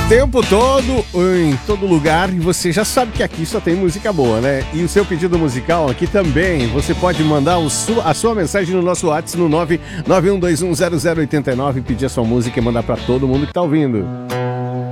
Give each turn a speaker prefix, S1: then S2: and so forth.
S1: tempo todo, em todo lugar, e você já sabe que aqui só tem música boa, né? E o seu pedido musical aqui também, você pode mandar a sua mensagem no nosso WhatsApp no 991210089, pedir a sua música e mandar pra todo mundo que tá ouvindo.